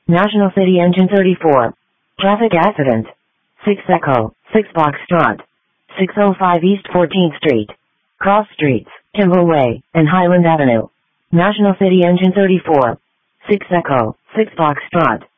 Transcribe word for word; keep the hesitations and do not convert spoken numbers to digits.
National City Engine thirty-four. Traffic accident. six Echo, six Foxtrot. six oh five East fourteenth Street. Cross Streets, Kimball Way, and Highland Avenue. National City Engine thirty-four. six Echo, six Foxtrot.